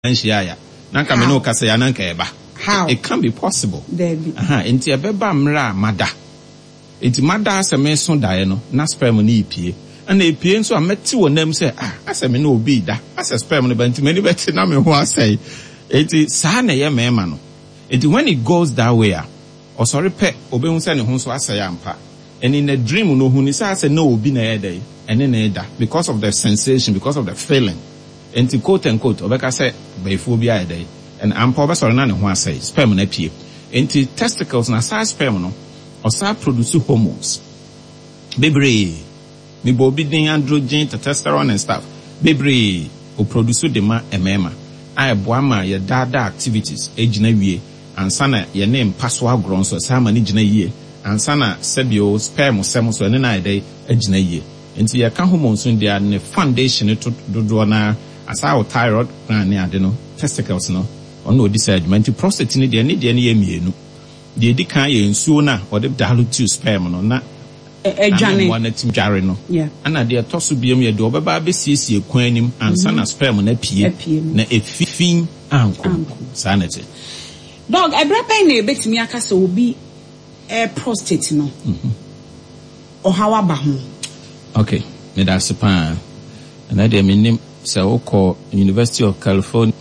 Nanshia. Nanka me no kasa ya nanka eba. How? It can be possible. There be. Enti ebeba mra mada. Enti mada aseme so dae no na sperm ni ipie. And ipie nso ameti wonam say aseme no obi da. Asa sperm no banti many beti na me ho asai. Enti saa na ye mema no. Enti when it goes that way or sorry pe obehu say ne ho so asai ampa. And in a dream no hu ni say no obi na ye dey. And then that because of the sensation, because of the feeling. Enti quote and quote obeka say befobia dey. And ampa obe sorry na ne ho asai sperm na pie. Enti testicles na sa sperm no or sa produce hormones. Bebre, mi bobi din androgen, testosterone and stuff. Bebre, o produce dema emema. I boama ye dada activities, ejina wie, and sana ye name paswa grown so sama ni jina ye, and sana sebio sperm semo so nena day ejina ye. Into ye can hormones in there ne foundation to do na as our thyroid ne adeno, testicles no, or no disagreement, prostate ni de ni mienu. The edikan ye nsuo na or the dilute sperm no na Johnny one team jarre no yeah and na tosu biam ye do obeba be siesie kwan anim ansa na sperm na pie na efifin anko sanity dog ebrapa na ebetimi aka se obi prostate no o hawa ba ho okay me da sepa and I dey menim se wo call University of California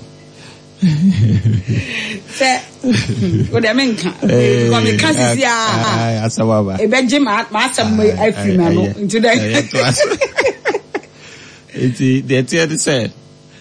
what I mean, Asawaba. A Benjamin, Master, I feel today. The theater said,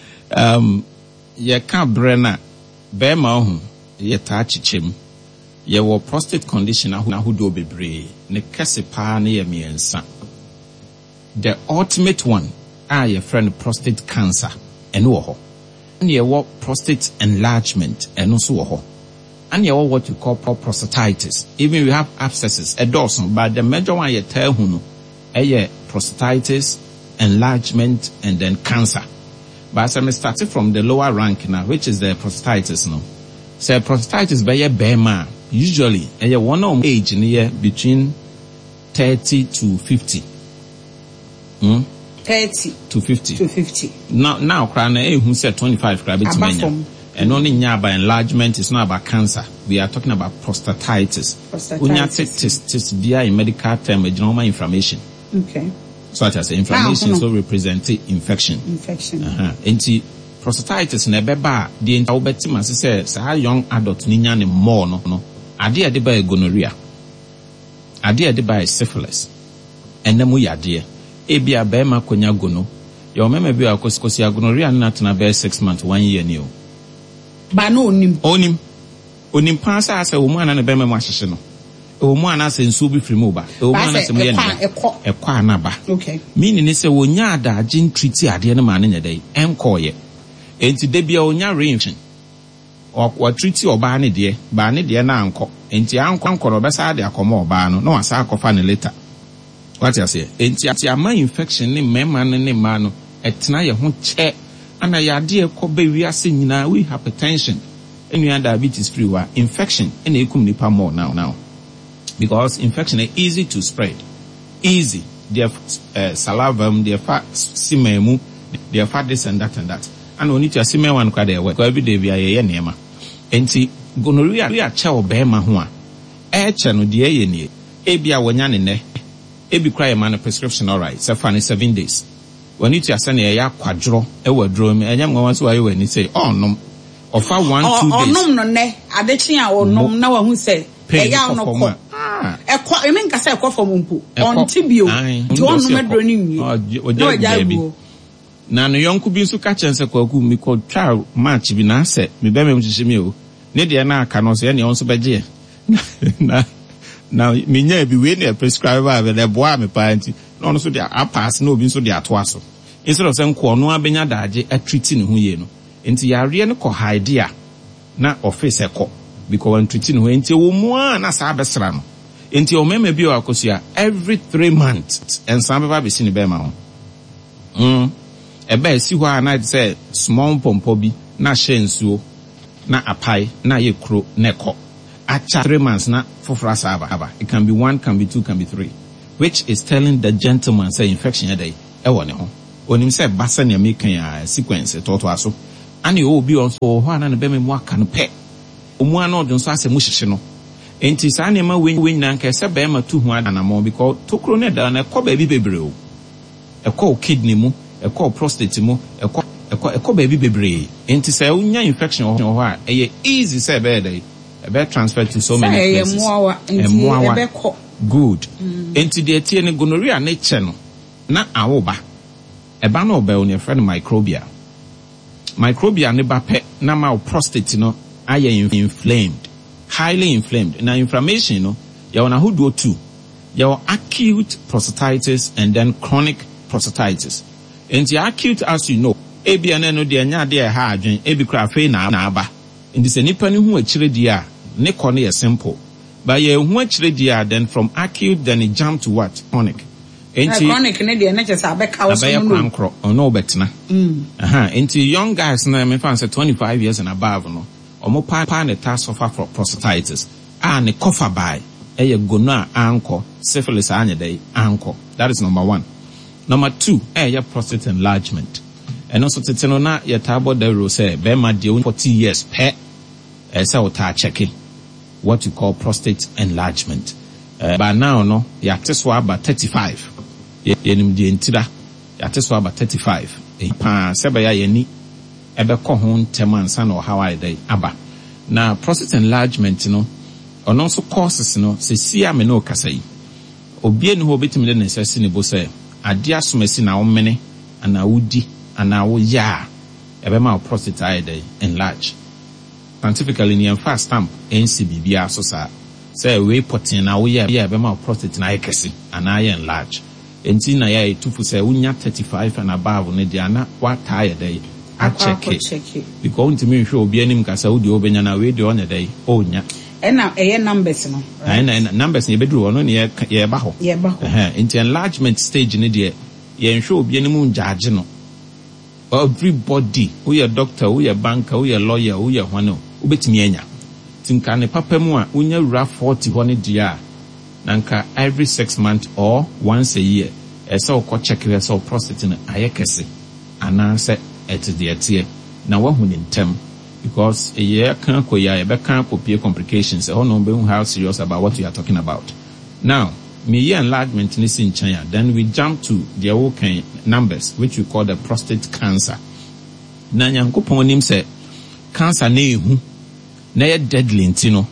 ye can't brenna, bear mahum, ye touch him, ye were prostate condition, who do be brave, ne casipa near me and son. The ultimate one, your friend prostate cancer, and woho. And you have prostate enlargement and also and you have what you call prostatitis. Even we have abscesses, a dozen, but the major one you tell who prostatitis, enlargement, and then cancer. But I'm starting from the lower rank now, which is the prostatitis. No, so prostatitis by a bema usually a one of age in here between 30 to 50. 30 to 50. To 50. Now, who said 25 crabby and only by enlargement is not about cancer. We are talking about prostatitis. Prostatitis via in medical term, a normal inflammation. Okay. Such as inflammation, so represents infection. Infection. And prostatitis nebeba, the entire betima says, a young adult ninya and more no. Adia de by gonorrhea. Adia de by syphilis. And then we are dear. Ebia bema konya gono your meme bi akosi gonorrhea na tena be 6 months 1 year ni o ba no onim pa sa asa wo mu ana na bema mu ahyehye no wo mu ana se nsu bi firi mu ba wo mu ana se mu ye ne ekwa na ba okay meaning ni se wonya adagin treat ade ne ma ne nyedai enkoye enti de bia wonya reinfection o treat oba ne de ba ne de na anko enti anko ro be sa de akomo oba no na wasa akofa ne later. What you say? Enti ama infection ni mema ne ma no etena ye ho che ana ya de ko be wiase nyina we hypertension enu diabetes free wa infection ena ekum nipa more now because infection is easy to spread easy their saliva their fat simemu their fat this and that and only to sime one kwa dey work every day we are nema enti gonorrhea we a che obema ho a che no de ye nie ebia wonya ne ne ebi cry man a prescription alright so for 7 days when you asane ya kwadro e wadro me anyam nwa so ayi wani say no ofa 1-2 days onom no ne adechi a onom na wa hu say e ya no ko e kwa e men ka say kwa fom mpo onti bio di onom adro ni nwi na no yonku bi so ka chense kwaku mi ko twa match bi na se me be me mhihye mi o ne de na aka no so ye ne on so beje na now minya bi we na prescriber be the boy me parent no so dia pass no bi so dia to aso instead of saying ko no abenya daage a treat ne ho ye no enti yare ne ko idea na office ekọ because when treat ne ho enti wo mu na sa besra no enti o mema bi o akosua every 3 months and some be be sini be ma ho ebe si ho na say small pompo bi na hyensuo na apai na ye kro ne ko acha 3 months na fofra saba. It can be 1, can be 2, can be 3, which is telling the gentleman say infection day e woni ho onim say basa ne make sequence to aso Ani obi on so ho ana ne be me mu aka no pe. Omu ana odun so asem hyehye no. Enti sa na ma wen na nka se be ma tu hu adana mo because tokro ne da na ekọ ba bi bebre o. Ekọ kidney mu, ekọ prostate mu, ekọ ba bi bebre. Enti se unya infection ho a eye easy se be dey. Ebe transfer to so many places. Ebe good. Enti de tie ne gonorrhea na che no na awoba. Eba na oba on your friend microbia. Microbia ne ba pe na ma prostate no aye inflamed. Highly inflamed. Now inflammation, you want to do two. Your acute prostatitis and then chronic prostatitis. And the acute, as you know, ebi aneno de anya de ha adwen, ebi kra fe na aba. In this nipa ni hu akire dia, ne kone is simple. But ye hu akire dia, then from acute, then it jump to what? Chronic. Chronic ne de na just abeka wo so no. No betna. Into young guys na me fan say 25 years and above no. Omo pa ne ta suffer from prostatitis. Ne cover by gonorrhea anko, syphilis anyday anko. That is number 1. Number 2, your prostate enlargement. And also teteno na ye tabo de ro say be ma de 40 years pe say ota checking what you call prostate enlargement. But now no ya teso about 35. Ye nim de ntira ya teso about 35. Pa se be ya ni ebe ko ho ntemansa na how dey aba na prostate enlargement no ono so causes no se sia me no kasa yi obi enu ho betimi de necessity ne bo say ade asomasi na wo mene ana wudi ana wo ya ebe ma prostate dey enlarge scientifically ni fast stamp NCB bia so say we potin na wo ya ebe ma prostate na ekesi ana ya enlarge enti na ya etufu say unya 35 and above ne dia na wa tie dey I check it. Because to me, show be any casa would open na way on a day. Oh, yeah. And now, numbers, no. And numbers in bedroom on ye baho. Yeah, baho. Into enlargement stage in the day. Ye show be any moon judge, no. Everybody, who your doctor, who your banker, who your lawyer, who your one, who bet me enya. Tinkane papa mua, unya rough 40 1 Nanka every 6 months or once a year. So check your so prostate in ayekese. And answer. At the etie na wahu ni ntem because a year kan ko ya be kan kopie complications e no be how serious about what you are talking about. Now me year enlargement ni sin China, then we jump to the okay numbers which we call the prostate cancer. Na nyankopon nim say cancer na ehu na ye deadly ntino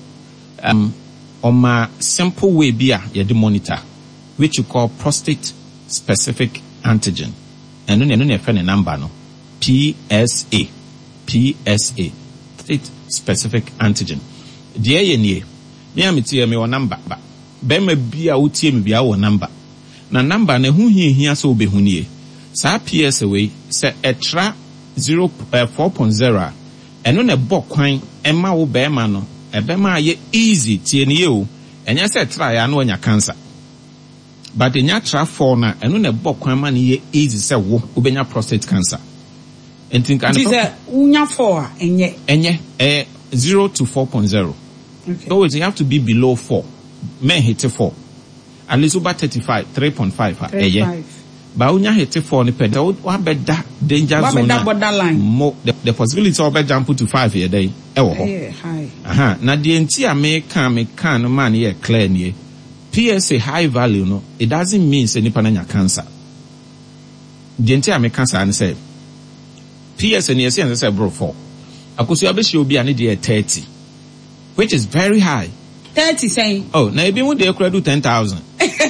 simple way bia ye de monitor which you call prostate specific antigen. And no ne fe ne number no PSA, state specific antigen. Dear ye, me amity me one number, but be me be a utie me be our number. Na number ne hu here so be hunie. Sa PSA way se etra 4.0 and on a book kwan emma wo be ma no e be ma ye easy tie ne o enya se try ya no nya cancer. But in your tra 4 na and on a book kwan ma ne ye easy se wo obenya prostate cancer. And think it is a unya 4 enye 0 to 4.0. Okay. So you have to be below 4. Men hit 4. At least about 35, 3.5. But unya hit 4 ni pe what better danger zone. Borderline. More the possibility of jump to 5 a day. High. Na the entire me can no man here clear ni. PSA high value no. It doesn't mean say nipa na cancer. The entire me cancer and say PS and yes, and say bro 4. Akusu abeshi obi ani dey 30, which is very high. 30 saying. Oh, na ebi mu dey do 10,000.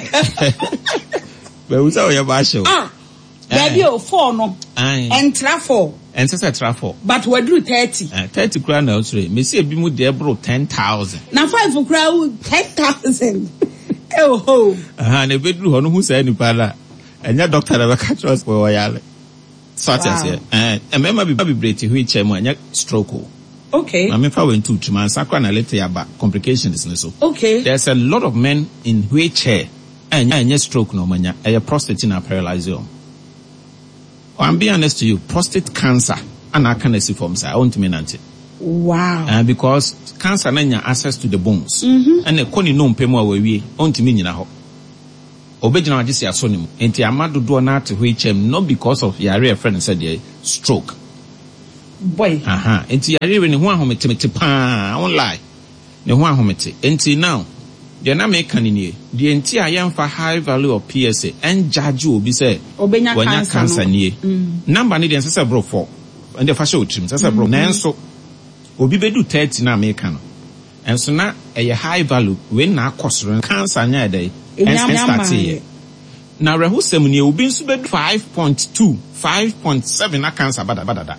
But we say your basho. Baby 4 no. Entra 4. And say tra 4. But we do 30. 30 kra na osure. Me say ebi mu dey bro 10,000. Na 5 kra 10,000. Oh. Na ebi do ho no hu say nipa la. Enya doctor na be catch us for yale. Such as here. And remember be brete which stroke. Okay. I mean, if I went to man, sakwa na later about complications. So. Okay. There's a lot of men in wheelchair and stroke no mania, a prostate in a paralysis. I'm being honest to you, prostate cancer and I can see forms. I want to mean anti. Wow. Because cancer nanya access to the bones. Mm-hmm. And the koni no mpemo we want to mean ho. Obejina just ya sonim. Enti amadu do na to wheelchair not because of yare friend said stroke. boy enti yare ne ho ahomete pa online ne ho ahomete enti now the na make kanini the enti ayemfa high value of PSA and judge obi say obenya cancer nie number ne dey say bro 4 and the fashion trim say bro nanso obi bedu 30 na make no enso na a high value when na akosoro cancer nya dey and start here na rehusem nie obi nso bedu 5.2 5.7 na cancer badada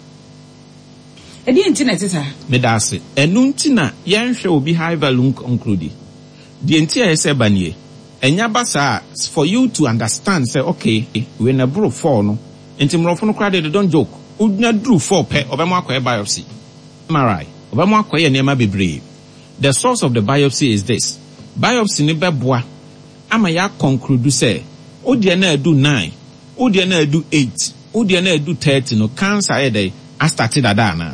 edi enti na tisa me da se enu nti na yenhwe obi high value include the entire sebanie enya basa for you to understand say okay when a bro 4 no enti mrofo no crowd they don't joke udna drew 4 pe obema akoye biopsy MRI obema akoye nema bebre. The source of the biopsy is this biopsy ne beboa ama ya conclude say odie na do 9 odie na do 8 odie na do 30 no cancer e dey a started ada na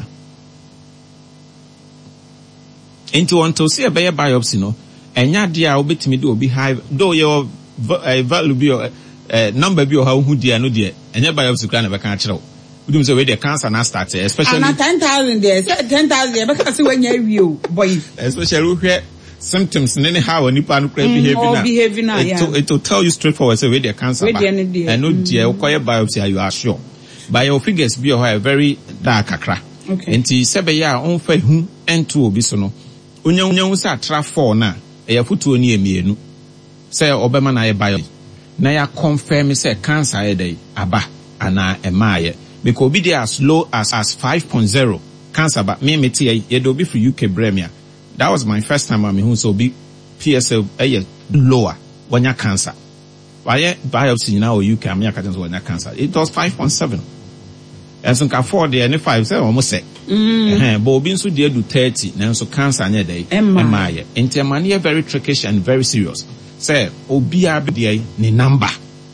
enti want to see a biopsy no enya dia obetimi de obi high do your value bi number bi o ha hu dia no dia enya biopsy kra na be kan kire udum say we the cancer na start especially na 10,000 there 10,000 be ka say wanya wi o boy especially where symptoms nene how nipa no kra behavior na it will tell you straightforward say we the cancer and no dia ukoye biopsy you are sure by your figures bi o ha very dark akra enti sebe ya on fa hu ento obi so no onyanwu sa atra 4 na eya futuo ni emienu say obema na ye bio na ya confirm say cancer e dey aba ana emaye because obi dey as low as 5.0 cancer ba me tie ye do be for UK Bremia. That was my first time am who so be PSA lower wanya cancer why biopsy now UK am yakatan so wanya cancer it was 5.7 and so can afford the any 5 say almost say but obi nso dey do 30 na nso cancer anya dey emaye entemane very tricky and very serious say obi abede ni number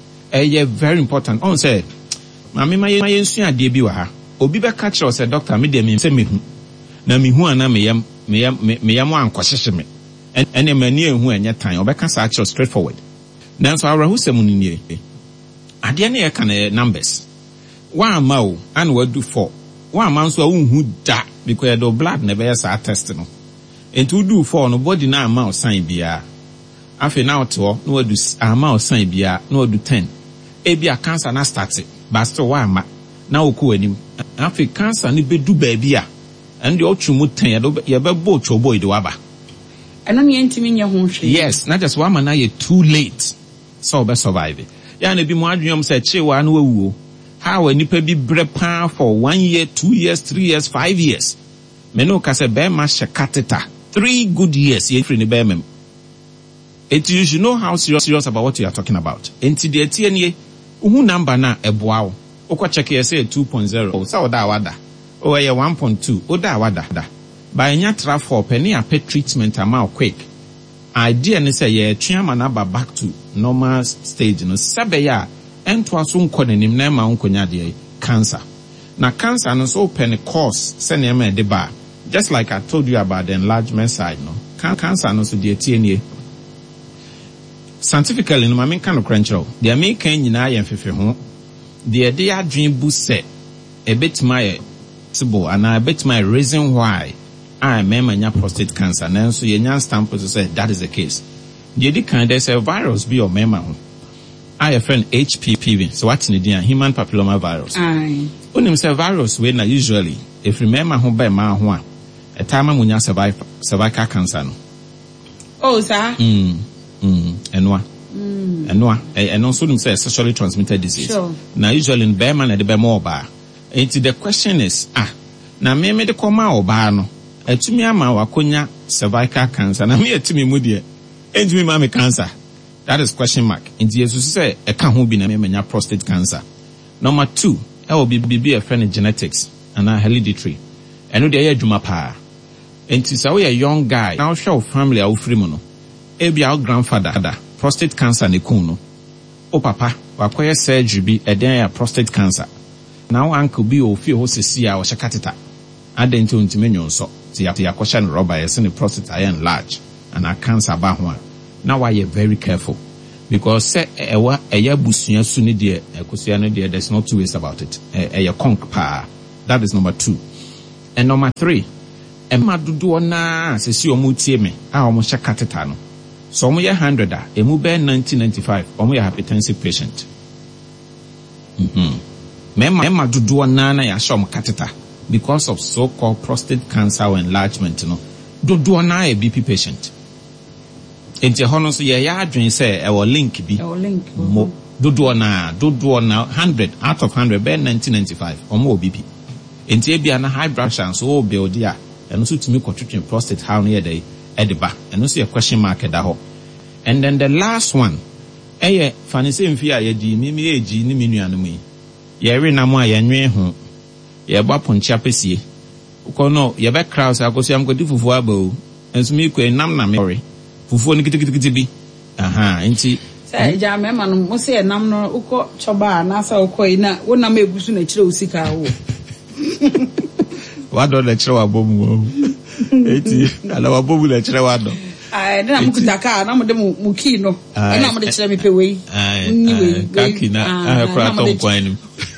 very important on say mama my nsu ade bi wa ha obi be catch us say doctor me dey me say me hu na me hu ana me yam ankohyehye me ene mani ehu enya tan obeka sa actual straightforward na nso awra husem ni nie ade na ye kan numbers one ma and we do 4 one man so who da because the blood never yes test no and to do 4 no body na ma sign bia afi na to no we do ma sign bia no we do 10 e bia cancer na start but still one ma na oku anim afi cancer ni be do ba bia and the otrumu 10 ye be bo chobo ide waba eno ne ntimi nya ho hwe yes not just one man na ye too late so be survive ya na bi mo adwom say chewa na wawuo how a nipa bi brepa for 1 year 2 years 3 years 5 years meno ka say be ma shekateta 3 good years ye free ni be mem it you should know how serious about what you are talking about enti de tie nie uhu number na eboa wo okwa check ye say 2.0 so da wada o ye 1.2 o da wada da by nya tra for penny a pet treatment ama quick idea ni say ye twa na back to normal stage no sebe ya ento aso nkonanim na ma nkonya de cancer na cancer no so pen cause se na ma de ba just like I told you about the enlargement side no cancer no so de tie nie scientifically no ma men kan crunchrow de American nyina ye mfefe ho de de adwen bu se ebetima ye tibo ana ebetima reason why I manya prostate cancer na so ye nyan stamp to say that is the case de di kan there's a virus be your mema ho I friend HPV so what's in the human papilloma virus unim say virus we na usually if remember ho ba ma ho a time munya cervical cancer no oh sir enwa and also them say sexually transmitted disease sure. Now usually in bear man and the bear more bar the question is na me de koma oba no etumi ama wakonya cervical cancer na me etumi mu de entumi ma me cancer. That is question mark. In Jesus say a can who be na menya prostate cancer. Number 2, it will be a friend in genetics and hereditary. And no dey adwuma pa. And say we a young guy, now show family a free mono. E be our grandfather prostate cancer ne kun no. O papa, wakoye surgery bi e den prostate cancer. Now uncle bi o fie ho sesi a o shekateta. Adenti ontime nyonso. Ti ya kwasha no rubber ye se ne prostate iron large and a cancer ba ho. Now why you're very careful because say ewa eya busua su ne de ekosua no de there's no two ways about it eya conk pa That is number 2. And number 3, Emma Dudu na se si omu tie me, omu hye catheter no. So omu ye 100 emu be 1995, omu ye hypertensive patient. Emma Dudu na ya hye omu catheter because of so-called prostate cancer or enlargement no. Dudu na a BP patient. Enti hono so ye ya adwen say e wo link bi. Mo Dudu na 100 out of 100 be 1995, omu BP. Enti ebia na high blood pressure so build ya eno so tumi kwotwetwe prostate how na dey ediba eno so ye question mark da ho. And then the last one eye fanise mfi a ye di mi eji ni menuanom yi ye re na mo a ye nwe ho ye gba ponchi apesie ko no ye be crowd akoso am ko di fufu aba o enso mi ko nam na me ore fufu ni kitikiti bi enti say ja me ma no mo se nam no uko choba na sa uko ina wo nam egusu na kire osika wo wado le kire wa bomu eti ala wa bomu le kire wado na mukutaka na mo de mu ki no na mo de kire me pewei ni we kaki na akura tom kwan.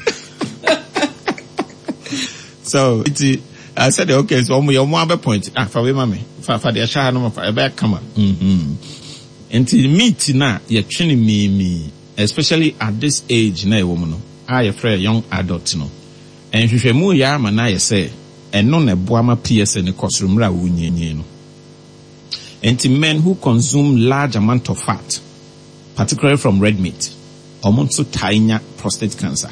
So eti I said okay, so your mobile point for we mama for the sha no for e come on enti meet na ye twene me especially at this age na e wo mu no I a young adult no and hwehwemu ya ma na ye say eno na boa ma PSA ne kosrumra wunyenye no. Enti men who consume large amount of fat, particularly from red meat, omonso tanya prostate cancer.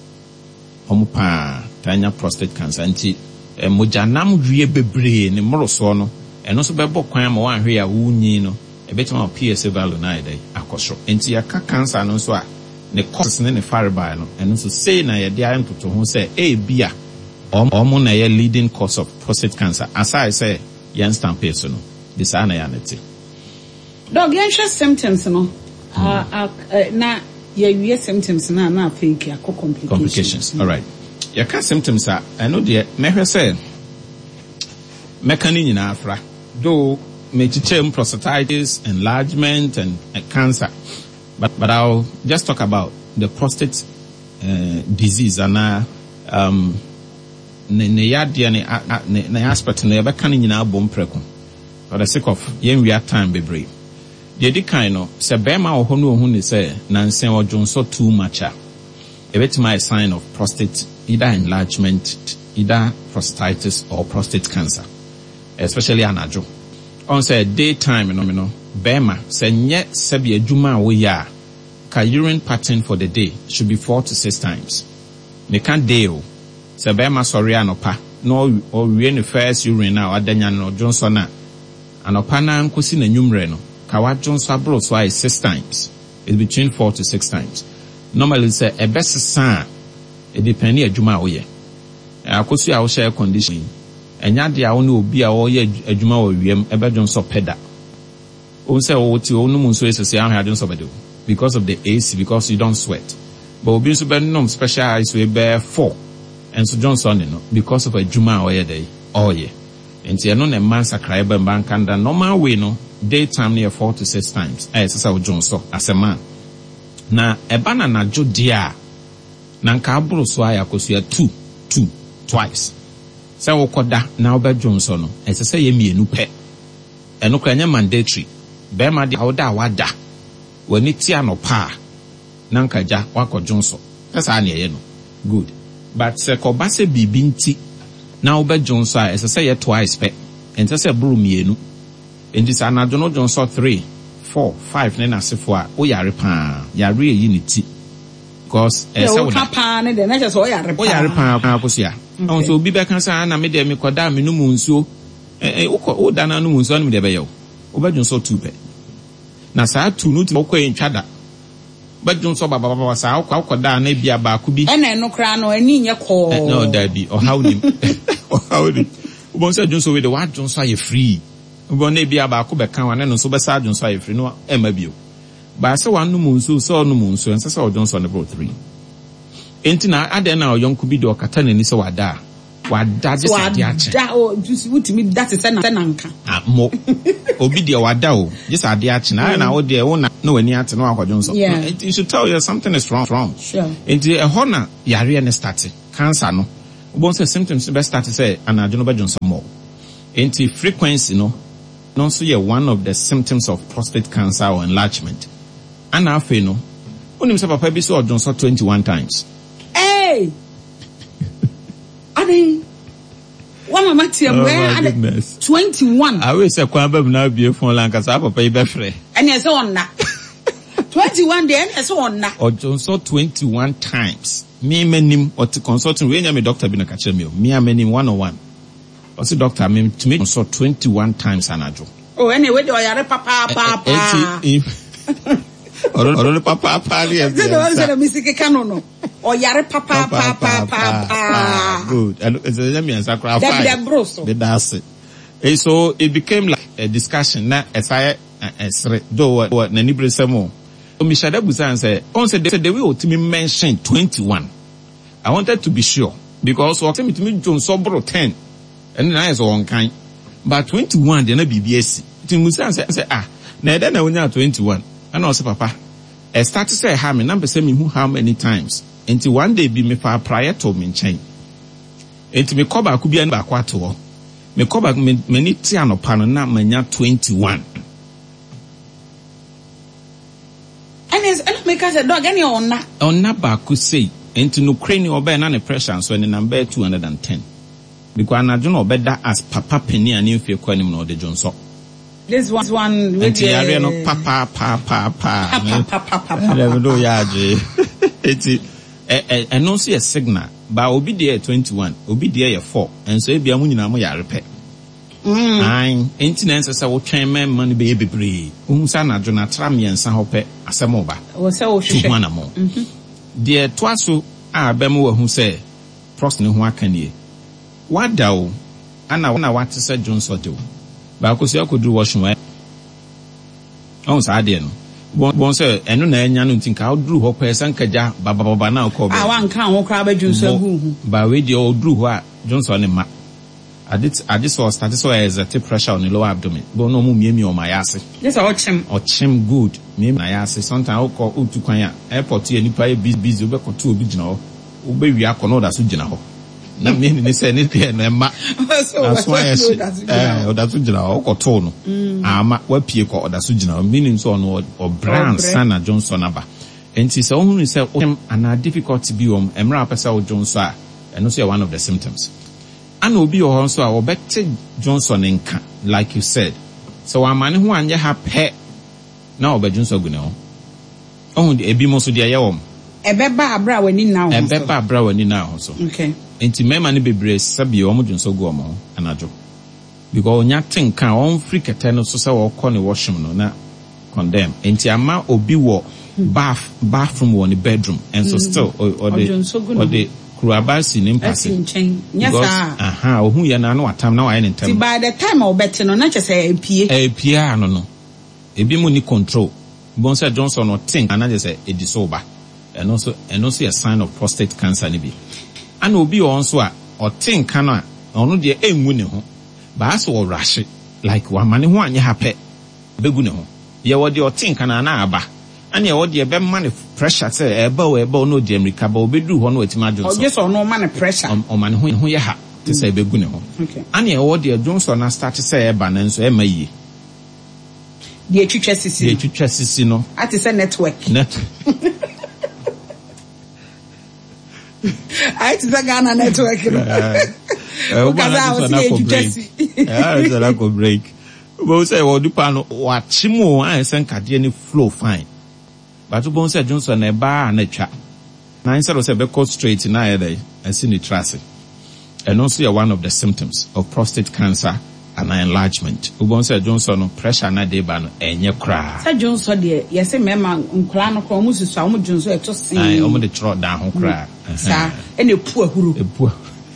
Omupa tanya prostate cancer. Enti mojanam wie bebre ne moroso no eno so bebo kwan ma wan hwe ya wunyi no ebetima PSA value na ide akosro. Enti aka cancer no so a ne causes ne fiber no eno so say na ye dia ntoto ho say bia omo na ye leading cause of prostate cancer. As I say yen stamp so no this ana ya neti dog yen symptoms no na ye symptoms na fake complications. All right, your can symptoms are I know the me say mekani nyina afra though metichem prostatitis, enlargement and cancer, but I'll just talk about the prostate disease and ne yadia ne aspect na yeba kan nyina abom preko for the sake of yen we time bebre de di kan no se bema wo hono ohun ni se nansen ojonso too much a ebetima a sign of prostate either enlargement, either prostatitis or prostate cancer, especially anajo on say daytime no bema se nye sebi adwuma wo ya ka urine pattern for the day should be 4 to 6 times. Ne kan day o se bema sorry anopa no or we ne first urine na adanya no Johnson na anopa na nkosi na nwumre no ka wa Johnson abro so 6 times. It's between 4 to 6 times. Normally say a best san it depend adwuma wo ye akosu a wo share condition enya de a wo na obi a wo ye adwuma wo wiem ebe Johnson peda o say wo ti o no mu so esese ahwe Johnson bedo because of the AC, because you don't sweat. But obi so be no special ice we be 4 and so Johnson no because of adwuma wo ye dey all ye enti eno na man sakra be bank and normal way no daytime near 4 to 6 times esesa wo Johnson as a man na ebana na jodia na nka aburo so aya kosua 2 twice say wo koda na oba Johnson no esesa ye mienu pe eno kra nya mandatory be ma de awda wada wani ti anopa na nka ja wako Johnson esa na ye no good but se ko ba se bibi nti na oba Johnson esesa ye twice pe enta se buru mienu enti sa na Johnson 3 4 5 na nasefo a o yare pa yare yi ni ti because say wo papa ne de na just o yare pa akosia on so obi be kan sa na me de me koda me no mu nsuo o da na no mu nsuo na me de be ye o ba Johnson 2 pe na sa tu no ti o kwa ntwada ba Johnson baba sa o kwa koda na bia ba ku bi na eno kra no ani nye ko no da bi o hawdim o bon say Johnson we de wa Johnson ye free bo na bia ba ko be kan wa na no so be sa Johnson ye free no e ma bio ba se wa no mu nsuo so no mu nsuo nsa sa Johnson bro 3 enti na ade na oyonku bi de o kata na ni se wada just ade ache wada o just wutimi that is na nka mo obi de wada o just ade ache na o de wo na wani ate no akwa Johnson you should tell you something is wrong sure enti e ho na yare ne start cancer no Obon say symptoms be start to say anadwo no be Johnson more. Enti frequency no so ye one of the symptoms of prostate cancer or enlargement. And afi no onim say papa bi so Johnson 21 times. Hey. Adi one mama tia where 21. I will say kwa ba na bie phone lanka sa papa yi be frɛ. Ene say on na. 21 day ene say on na. Or Johnson 21 times. Me menim or to consulting we nya me doctor bi na ka kyerɛ me o. Me menim 101. I said, doctor, I mean, to me, so 21 times anajo. Oh, anyway, do I papa? Or papa, yes. The one that Mr. Canono. Or yare papa. Good. And it's a Yamian sacrifice. That's it. So it became like a discussion. Now, as I do what Nanibre Samo. Michelle Busan said, they will to me mention 21. I wanted to be sure because what me to me John Sobro 10. And I is one kind. But 21, they're not BBS. Timusan say, now then I went 21. And also, Papa, I started to say, how many number send me how many times. Until one day be me far prior to me chain. Until me call back could be an backwater. Me call back many tiano panona mania 21. And it's make us a dog any on that. On Naba could say, into no cranial or ban any pressure, so in the number 210. Because I don't know better as Papa Penny and if you're calling him or the Johnson. This one with the area no papa. Never do yaji. It's and no see a signal. But obi there 21, obi there 4, and so be a moon in a repair. I'm maintenance as I will train man money baby bree. Umsana Jonathan and San Hope as a moba. Was so one more. Dear Twasu, Bemo who say, Prostin who can ye. What thou? And I want to say Jones or do. But I could do washing well. Oh, I didn't. One say, and no, and think I'll drew her person, Kaja, Baba now call. I want can't crab a juice. By radio old drew what Johnson and Matt. I just was started as a tip pressure on the lower abdomen. But no more me or my ass. Yes, or chim good. Me, my ass. Sometimes I'll call Utuquaya, airport here, and you busy, over 2 original. Baby, I can order Sujino. Na mimi ni se ni pia na ma aswa odasu gina o to no ama wa pie ko odasu gina meaning so no o brand sana Johnson aba enti se ohunu se ana difficulty bi emra pesa o Johnson a eno so one of the symptoms ana obi o so a obete Johnson nka like you said so amane ho anye ha pe na oba Johnson guna o ohun de ebi mo so de ayewom ebeba abra wani na ho so okay enti mema ne bebre sabi o mo Johnson go mo anajo because onya tinka on free kete no so se wo kɔ ne washroom no na condemn enti ama obi wo bathroom wo ne bedroom and so still or the kurabasi ne mpase because ohun ye na no atam na wa ye ne ntem by the time o bet no na chese epie no ebi mo ni control bon say Johnson no think na chese e disorder and also a sign of prostate cancer ne bi and obi also a or think kana ono de enwu ne ho ba so o rush like wa mane ho anye happy begu ne ho ye wo de o think kana na aba and ye wo de be man pressure say eba no de America ba obedu ho no atima Johnson o just no man pressure o man ho ye ha to say begu ne ho and ye wo de Johnson na start say eba na nso e mayi de twitwa sisi no at say network I to the Ghana network. I go break. But say what do pan watch more and send Kadiani flow fine. But to say Johnson a bar and a chat. Now instead of say be straight in either and see the tracing. And also one of the symptoms of prostate cancer and enlargement. Ubon say Johnson pressure na de ban enye kra. Say Johnson de yes mema nkla no ko mu susu amu Johnson eto sin. Ai omo de tro down ho kra. Sa ene pu ahuru. Epu.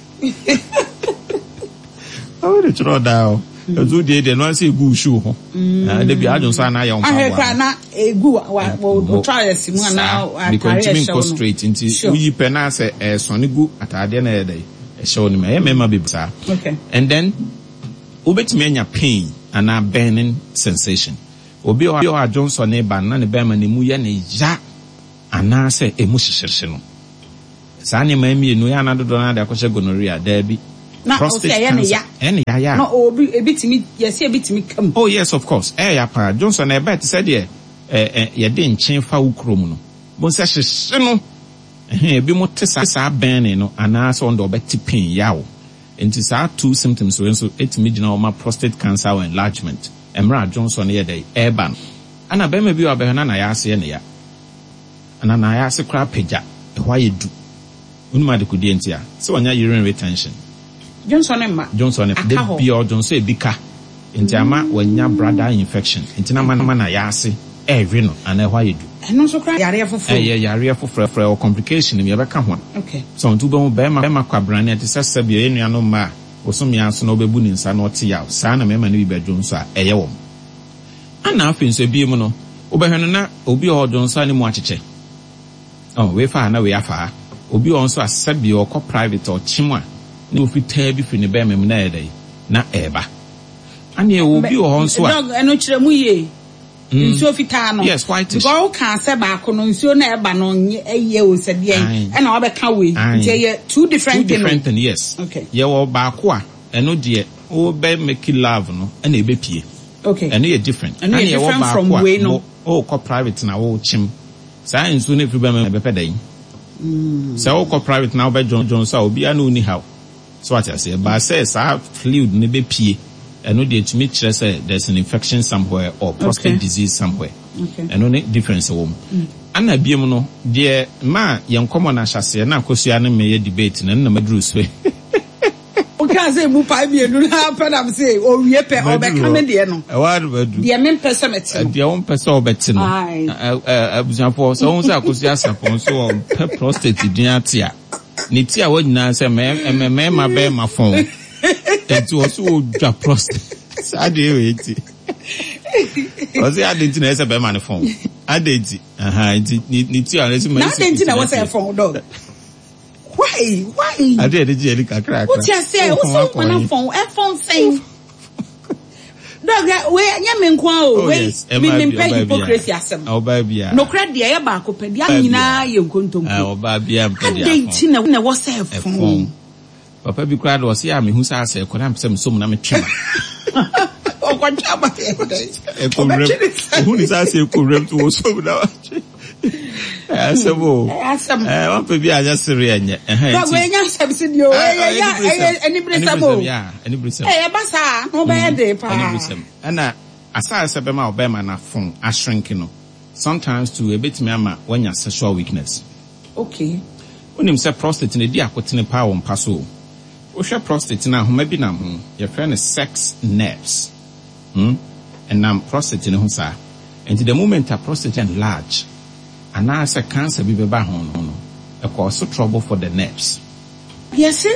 Omo de tro down. Ezu de no say gu shoe ho. De bi Johnson na ya on pa. Ahekra na egu wo try asimu na atare show. Straight into uyi pena say sonigu atade na e dey. E show ni me mema be sa. Okay. And then ubetimi anya pain and a burning sensation. Obi o Johnson e ban na ne be ma ne mu ye ne ya ana say emu hihirhye no. Sani memi no ya na dodo na da kwhye gonorrhea da bi. Prostate cancer. Ya. No obi ebitimi yes ebitimi kam. Oh yes, of course. Ya pa Johnson e bet said ye de nchen fa ukrom no. Bo se hyehye no. Ebi mo te sa ben no ana so ndo obeti pin yawo. Enti sa two symptoms so etimi gina o ma prostate cancer or enlargement. Emra Johnson ye dey eba. Ana be me bi oba na ya ase ne ya. Ana na ya ase kra pagya e hwa yedu. Unuma de kudi entia. Se wanya urine retention. Johnson de bio Johnson ebika. Enti ama wanya bladder infection. Enti na na ya ase e no ana hwa yedu. Eno so kra yare afoforo. Yare afoforo or complication me be ka ho. Okay. So ntu be ma kwabrane ati sasabia enua no ma osomia so na obebu ni nsa na ote ya. Sa na me ma ne bi be Johnson a eye wo. Ana afi nso bi mu no obehwenu na obi o Johnson ni mu acheche. We fa na we afa. Obi o nso asabia o private or chimwa na ofita bi fi ne be mem na edai na eba. Ani obi o nso a dog eno kiremu ye. Nsuo fitaa no. Yes, whitish. Go can say back no nsuo na eba no eye o sedie e na obeka we. Nti ye two different things, yes. Okay. Ye wo ba ko a eno de o be make love no e na ebe pie. Okay. Eno ye different. And ye different from we no. O ko private na wo chim. Sa nsuo na fi be me be pedan. Sa o ko private na wo be John so obi ana oni how. So what I say ba say sa fluid ne be pie. And no, to me, there's an infection somewhere or prostate disease somewhere. Okay. And no difference of and I be no, dear ma, young common as I na Kosiana may debate and na madrus way. Okay, say, Mupai, you don't happen, I'm saying, or yepe or back comedian. A word would the men person, the own person betting. I was for so Kosia upon so prostate diatia. Nitia would not say, ma'am, my bear my phone. It was all drop prostate. I did it. Was the identity as a bear man phone? I did it. Need to resume. Nothing I was a phone dog. Why? I did a jellica crack. What you say? What's on a phone saying? Dog, where Yamin Quao, wait, hypocrisy. Oh, baby, no credit, the air back open. Yana, you go to oh, baby, I'm dating. I was a phone. Papa be cried was here, me who says, I could have some name trim. Oh, what job? Who is asking to rem to also now? I said, I want to be a just Syrian. But when you have seen your anybody, hey, Bassa, no bad day, and as I said, Bema na phone, I shrinking. Sometimes to a bit mamma when you're sexual weakness. Okay. When him say prostate in a dear cotton power on passo. Osha prostate na maybe na your friend is sex nerves. And now prostate in husa. And to the moment a prostate enlarge, and now as a cancer be bahon, a cause trouble for the nerves. Yes,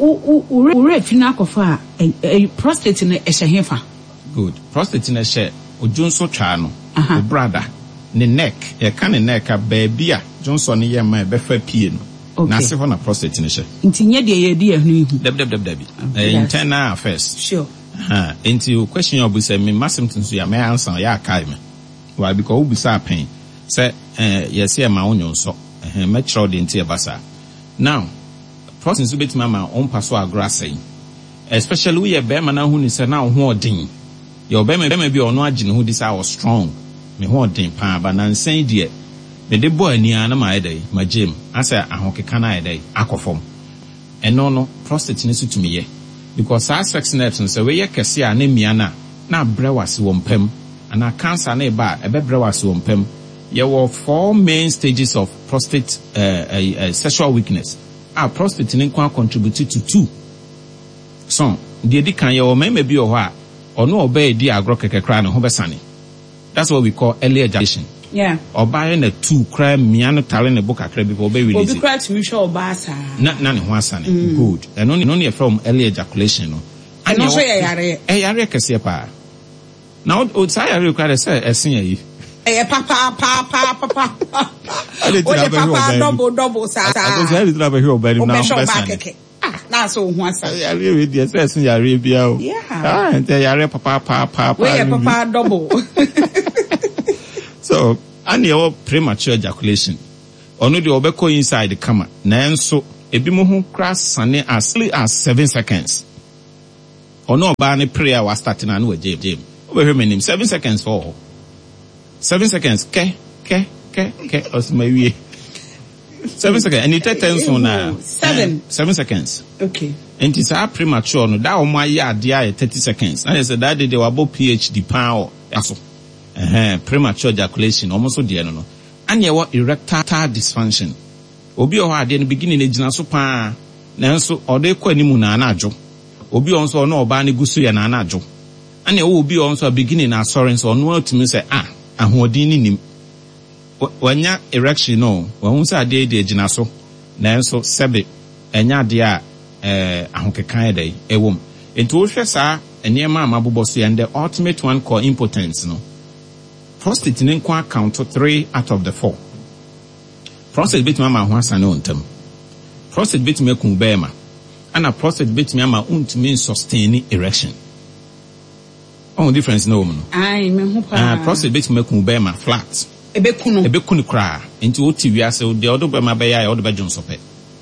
a prostate in a shefa. Good. Prostate in a share, or Johnson Chano, or brother, the neck, a canny neck, a baby, Johnson, yeah, my befer pin. Okay. Nasi for na prostate ni she. Inti nye de idea ni. Debi. Internal affairs. Sure. Inti question you say me massive things ya me answer ya kai me. Why because we bisa pain. Say yes here ma onyo so. Me try de inti basa. Now, prostate so beti mama on paso agrasai. Especially we be man na hu ni say na ho odin. Your be me bi ono agine hu dis are strong. Me ho odin pa ba na nsan die. Me de boy ni ana ma edai ma gym asa ahokeka na edai akofom eno no prostate ni so tumi ye because our sex nerves so we ye kese a na mia na brewase wompem ana cancer na ba ebe brewase wompem ye were 4 main stages of prostate sexual weakness. Our prostate ni kwa contribute to 2. So the edikan ye o mema bi o ho a ono oba edi agro kekekra na ho besane. That's what we call early ejaculation. Yeah. Or buying a 2 crime, miano talent a book a crab before baby release. Or cry to me show basa. None one son. Good. And only from early ejaculation. And also a yare cassia. Now, outside require say a senior. Papa. Double, sir. I was very trouble here by now. That's so once. I really did yes, in Arabia. Yeah. And they are papa. Where papa double. So, and your premature ejaculation. ono de obeko inside kama nanso ebi mo ho crash sane as little as 7 seconds ono oba ne prayer was starting na no jam over him 7 seconds for 7 seconds ke osmawie 7 seconds and it takes on 7 seconds okay and it's a premature no that one year dia 30 seconds and say that they were about PhD power aso premature ejaculation almost there no and you want erectile dysfunction obi o ha de no beginning e gina so pa nanso o de kwa nimu na anajo obi on so no oba ne gusu ya na anajo and you obi on so beginning na assurance so no atumi say ahoɔden ni nim wanya erection no wɔn nsa ade de gina so nanso sebe enya ade a ahokekan dai ewom enti wo hwɛ saa nneɛma amabobɔ so and the ultimate one called impotence no prostate ne kwa count 3 out of the 4 prostate bit mama ho asane ontam prostate bit me kun bema ana prostate bit me ama untumi sustain erection on difference no woman ai me ho pa prostate bit me kun bema flat ebekunu kra enti wo ti wiase de odo bema be ya odo be jonsope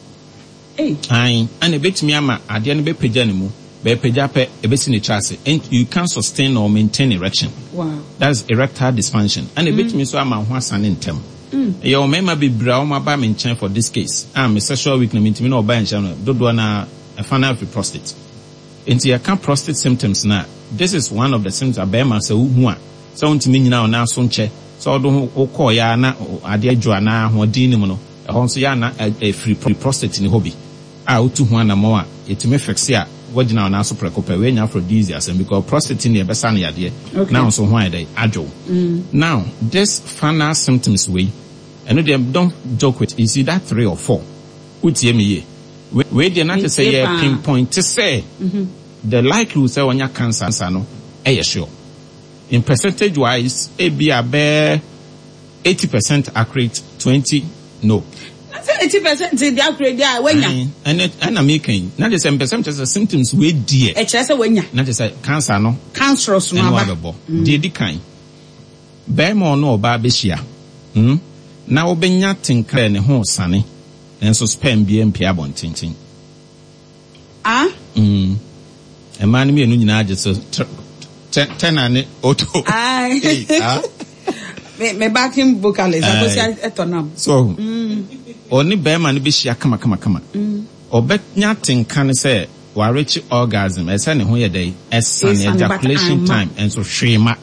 ai ana bit me ama ade ne be pagya ne mu be pagya pe ebesi ne chase and you can sustain or maintain erection. Wow, that's erectile dysfunction and bit me so ama ho asane ntem your mema be bra o ma ba me nchen for this case me sexual weakness me no ba nchen no dodo na a final prostate enti ya can prostate symptoms na this is one of the symptoms abema say hu a so ntimi nyina o na so nche so do ho call ya na ade adwo na ho din ni mu no e ho so ya na a free prostate ni hobi otu ho na mo a etime fixe a wagina na so prekope we nya aphrodisiacs because prostate ni e besa na yade now so ho ade adwo now this final symptoms and them don't joke with you see that 3 or 4 utie me ye we dey not say pinpoint to say the likelihood say when you cancer no sure in percentage wise e be about 80% accurate 20 no 80% the accurate there when you and I'm making not the same percentage of symptoms we dear e chere say when you not say cancer no cancerous no aba dey kind be mo no oba be hia na obenya tinkra ne ho sane enso sperm bi empia bontintin e man me enu nyina age so tenane auto me backing vocalist akosi etonam so oni be man be hia kama obenya tinka ne say wa reach orgasm e say ne ho ye dai esane ejaculation time enso hwema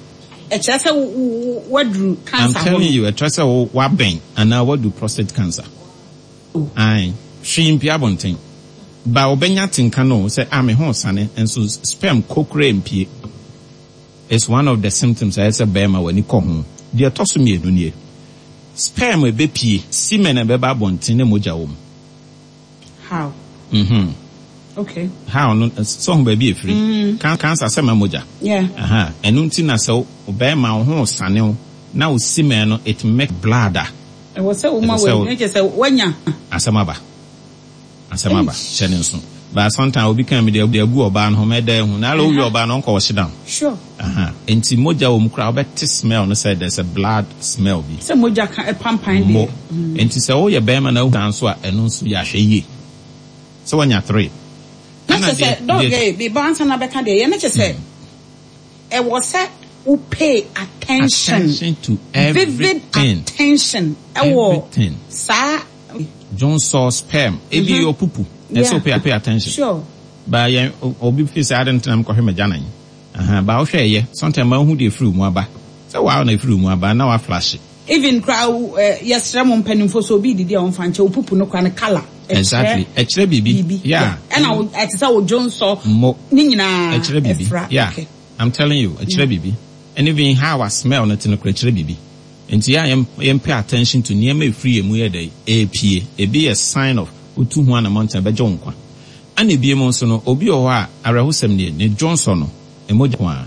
what do cancer? I'm telling you, a tracer what bang and now what do prostate cancer? Aye, she in Piabonting. Ba obenya tinkano say ame ho sane and so sperm kokre impie. It's one of the symptoms I say bema when you come home. They are tossing me dunie. Sperm e be pie, semen e be ba bontin ne moja wom. How? Okay. How no so baby free. Cancer say moja. Yeah. Enunti na so obema ho sane na o semen no it make bladder. E was say woman we just say wanya. Asamaba shenin so. But sometimes obi kan me dey agu oba no me dey hu na lo wi oba no nko wash down. Sure. Enti moja wo mkra obet smell no say there's a blood smell bi. Say moja kan e pampan dey. Enti say wo ye bema na hu so a eno so ya hweye. So wanya 3. Na say dog be bansa na beka dey. Ye na say e was say who pay attention to everything. Vivid attention. Everything. Sa John saw sperm. Ebi your pupu. So pay attention. Sure. But yeah, obi fi say I don't know ko hwe jana yi. Ba o hwe ye. Sometimes ma hu dey free mu aba. Say wa na free mu aba na wa flash. Even crowd yesterday mo mpanimfo so obi didi on fanche pupu no kwa ne color. Exactly. Echire bibi. Yeah. And I say o John saw ni nyina echire bibi. Yeah. I'm telling you, echire bibi. And even how I smell not in a echire bibi. And yeah, I pay attention to near me free emu ye dey APA. It be a sign of utu hu na mountain be jonkwa. And e be mo so no obi o ha arahusem ne Johnson no emoja kwa.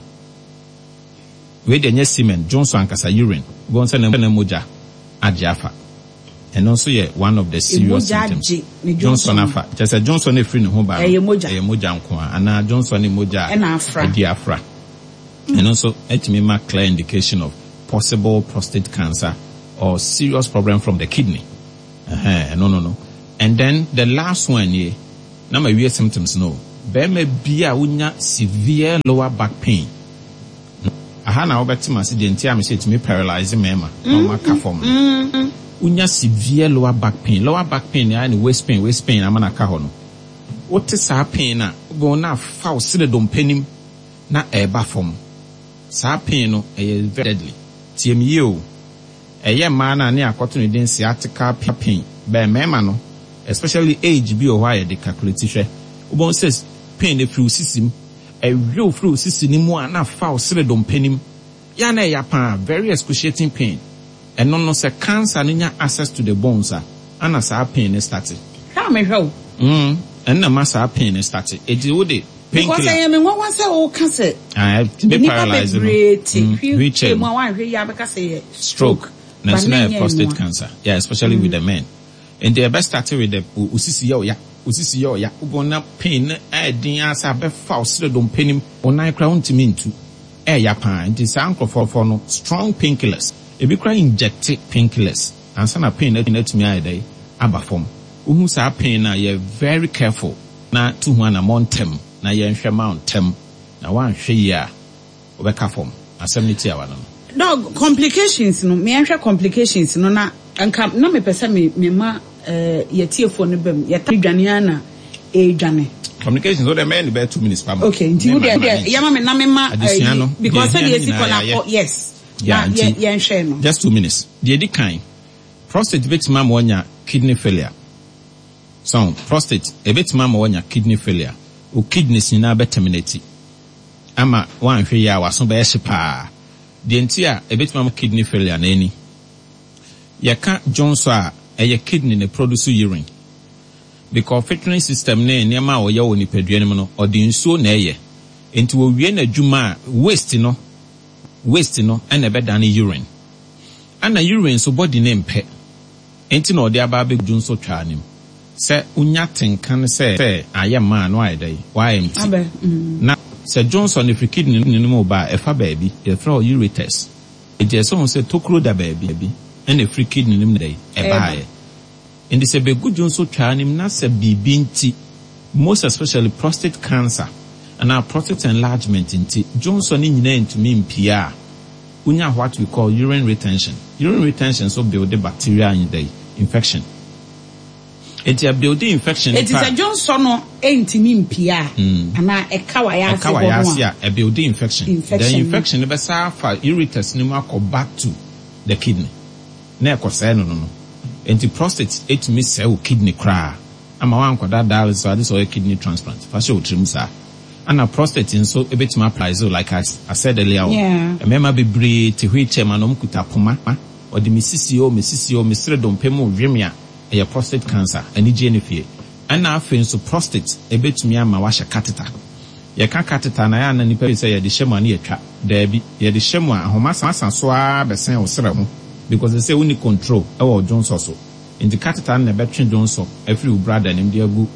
We dey nye semen Johnson ankasa urine. Go say na emoja ajafa. And also yeah, one of the serious symptoms. Johnson afa. Just say Johnson e free ne ho ba. Emoja nkwa. Ana Johnson emoja e afra. And also it may mark clear indication of possible prostate cancer or serious problem from the kidney. No. And then the last one here, now my weird symptoms no. There may be a unya severe lower back pain. Aha na obeti masi de ntia me say to me paralyzing mema no maka form. Unya severe lower back pain. Lower back pain ya ni waist pain amana ka ho no. What is sa pain na go na fa osire dom panim na eba form. Sa pain no very deadly. Tiem you. Eye man na ne akoto ne den sciatica pain. Be mema no especially age bi o why dey calculate hwe. Ubon says pain the through system a real through system ni mu ana fa osire dom panim ya na ya pa very excruciating pain and no say cancer nya access to the bones ana sa pain started how me how and na ma sa pain started it would pain because I am in one say o cancer be paralyzed stroke national prostate cancer especially with the men and they best started with the usisi ya ubona pain din asa be false dom penim onai kra untimi ntu ya pan it is uncle for no strong painkillers e be kra inject painkillers ansa na pain na tumi ayedai aba form uhu sa pain na you very careful na to hu na montem na ye nhwe montem na wan hwe ya obeka form assemnity awa no dog complications no me nhwe complications no na anka na me pese me ma yetiefo ne bem yatadwane na edwane communications so the man be 2 minutes per okay nti wo dey yama me na me ma because say the sikola yes yeah nhwe no just 2 minutes the edi kan prostate betima ma wonya kidney failure so prostate betima ma wonya kidney failure o kidneys ni na be terminate ama wan hwe ya waso be hyepa de nti a betima ma kidney failure na eni yaka Johnson a kidney ne produce urine because filtering system ne niama o ye woni paduane no odi nsuo na eye enti wo wie na dwuma waste no and be done urine ana urine so body ne mpe enti na odi aba be dwu nso twa anim se unya tenkan se aye ma no ayedai why empty na se Johnson if kidney ne no ba e fa baabi e throw ureters e je so se tokro da baabi and a free kidney nim day e and this a be good Johnson twanim na se bibinti most especially prostate cancer and our prostate enlargement inti Johnson ni nyina ntumi mpia unya what we call urine retention so build the bacteria in the infection it a building infection it is a Johnson no ntumi mpia ana e kawaya a building infection the infection be sa fa ureters ni ma back to the kidney na ekose no enti prostate etumi se o kidney kra ama wan kwada dialysis or this or kidney transplant fa show trim sa ana prostate nso ebetima apply so like I said earlier remember be breathe to which man no mkuta poma or the mesisio mesire dom pemu dwemia e prostate cancer ani genefie ana afen so prostate ebetumi ama wa hye catheter ye ka catheter na ya na nipa say ye de hyemu ani etwa da bi ye de hyemu ahomasa so a besen wo sere ho because they say we need control our Johnson so in the catheter na between Johnson every brother nim dey go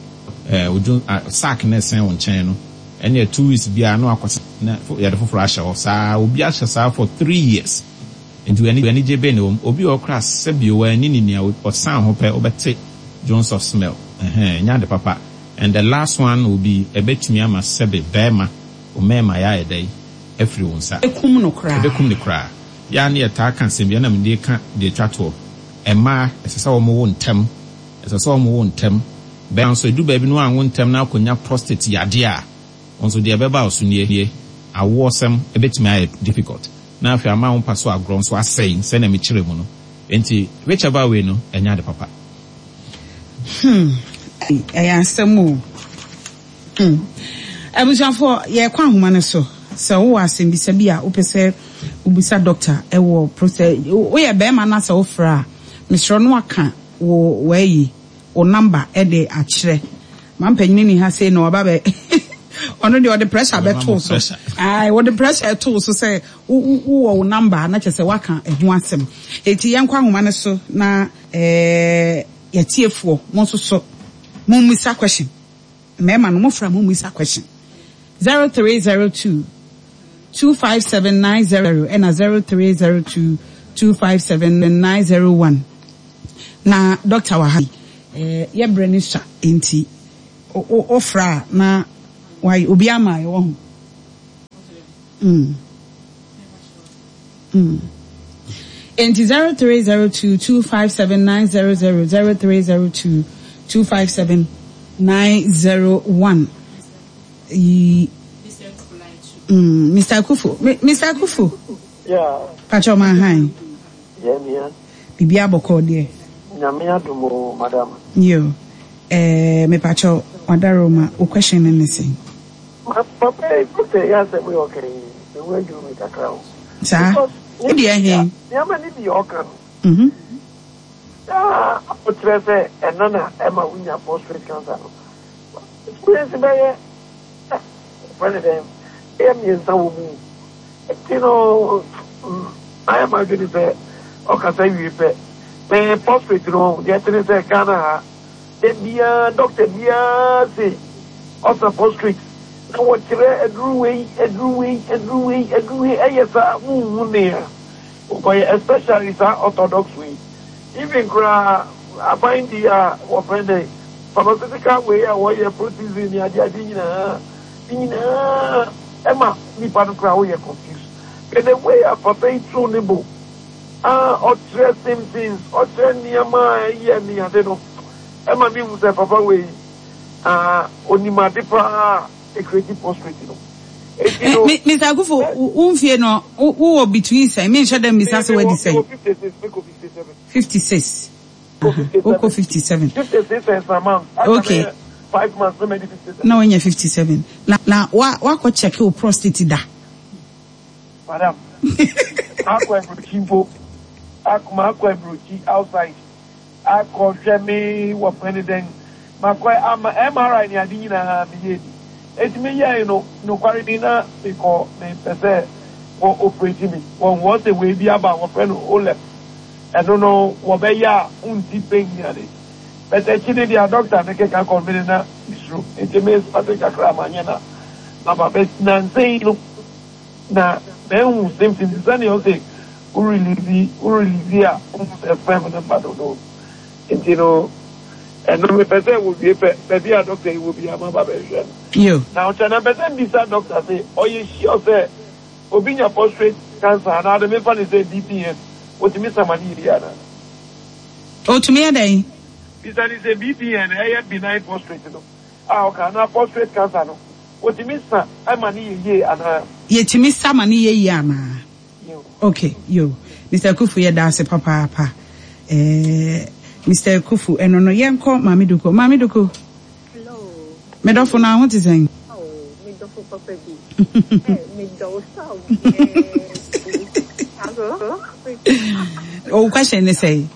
sack na sen won chen no and 2 weeks bia no akwasa na ya de foforo ahye ho sa obi ahye sa for 3 years into any je be no obi okra sebio wa ni ni o san ho pe obete Johnson smell nya de papa and the last one will be ebetumi ama sebe bema o mema ya edai every one sa ekum no kra ya ne ta kan sem ya na me ka de twato ema esesa wo mo ntem be anso edu ba bi no anwo ntem na akonya prostate yade a onso de beba osunie awosem ebetimi ay difficult na afi ama won paso agron so asɛn sɛ na me kyerɛ mu no enti whichever way no enya de papa ayansɛm abujanfo ye kwa homa ne so sɛ wo asɛm bisa bi a wopɛ ubisa doctor ewo process wo ye be ma na se wo fra misro no aka wo wayi o number e de akire man panyini ni ha say no aba be ono de pressure be to so wo the pressure to so say wo number na chese waka ehu asem eti yenkwa homa ne so na yetiefo mo so mo misa question mema no mo fra mo misa question 0302 25790 and 0302 2579001 na doctor wa ha ye brani sha enti ofra na why obi ama ye wo ho enti 0302257900 0302257901 Mr. Kufu. Yeah. Pacho Mahai. Yeah. Bibi aboko de. Nyamia dumo madam. Yo. Me pacho wadaroma o question me say. Papa, put the answer we okay. The way you make a crown. Sir. What do you hear? Nyama ni bi okan. Otrese enana ema unya prostate cancer. Experience by president. I am going to say, okay, say we pay. Prostate, the say Ghana, then be a doctor, be a say, also prostate. Now what a drew way, yes, especially orthodox way. Even I find the pharmaceutical way, or your proteins in the idea. Emma, me pardon, crowd, you're confused. And the way I pay through Nibo, or dress same things, or turn near my ear, me, I don't know. Emma, me was a papa way, only my deeper, a creative portrait, Mr. Agufo, no, who between say, me, shut them, Miss Assay, what you say? 56. 57. 56 amount. Okay. 5 months, no many 57. No, when you're 57. Now, what could check your prostate da? Madam, Aqua Bruchimbo, Aqua Bruchi outside. Aqua Jemmy, what president, Macquay, I'm MRI, Yadina, it's me, no quarantine, because they say, or operating me, or what the way be about what friend Olep. I don't know what they are, paying me. But actually, the doctor, they can call me now. It's true. It's a mess. I think I cry manana. But best Nancy, now, then, same thing. The son, you say, who really here, a permanent battle. And and no person will be a doctor, he will be a mother. You now, China, person beside doctor say, oh, you sure say, Obinia prostate cancer, and now the main is a DPN. What you miss some money, Diana? Oh, to me, a day. That is a BPN, a benign prostate. Okay, now prostate cancer. What you miss, I'm an ye and yet you miss some money, yama. Okay, you, Mr. Kufu, ya dance, papa. Mr. Kufu, and on a young call, Mammy Duko. Hello. Medofo now, what is saying? Oh, Medofo Papa. Oh, question is say.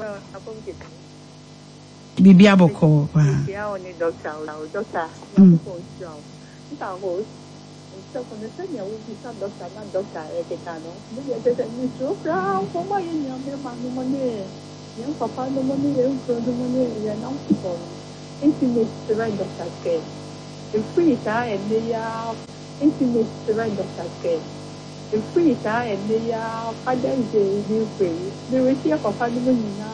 Bibi aboko wa. Ya oni doctor. Nta ho. So kono se ya wo bi sa doctor na doctor e ke kanu. Mo ye se ni so fra ko ma ye nya me ma no mo ne. Ye papa no mo ne ye so no mo ne ye na ko. Intimate right doctor ke. E free ta e ne ya intimate right doctor ke. E free ta e ne ya father je ni free. Ni we ti papa no mo ni na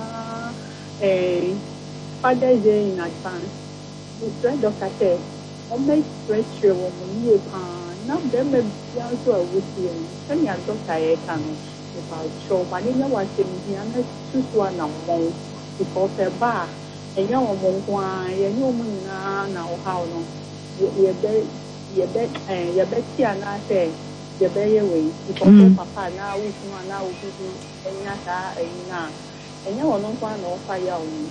Father is in advance. The friend of Kate, or make pressure when you can. Now, them may be also a woody and send your doctor a coming. About show, but in your watching, the other choose one or more because a bar, a young woman, a new woman now, how long. You bet, and I say, you bear away because papa now with one now will be any other. And you are not one or fire on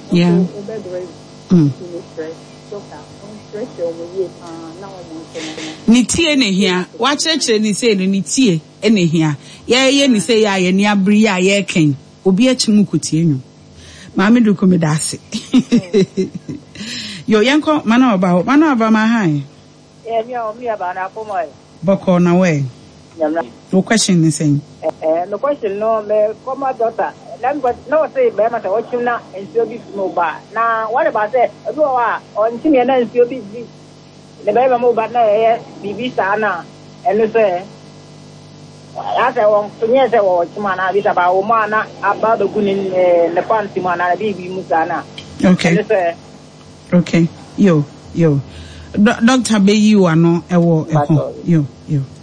ni tie ne hia wa church ni say ni tie ene hia ye ni say ya ye ni abri ya ye ken obi achimu kutie nyu maame du ko me dase yo yanko mana oba ma han me aba na komo boko na we no question ni saying no question no me come daughter no say be mata watching na ensio bi no ba na what about say do wa on timi na ensio bi le be mo ba na bibi sa na eno say I say one yes or chimana bit about Omana about the good in the fancy man and baby Musana. Okay. Okay. Yo. Dr. Bayi, you are no, yo.